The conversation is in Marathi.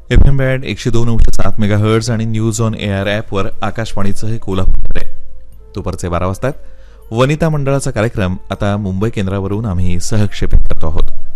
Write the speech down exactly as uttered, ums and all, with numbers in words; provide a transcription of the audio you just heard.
एफ एम बँड एकशे दोन अंश सात मेगा हर्ट्ज आणि न्यूज ऑन एअर ॲपवर आकाशवाणीचं हे कोल्हापूर आहे. दुपारचे बारा वाजतात. वनिता मंडळाचा कार्यक्रम आता मुंबई केंद्रावरून आम्ही सहक्षेपित करतो आहोत.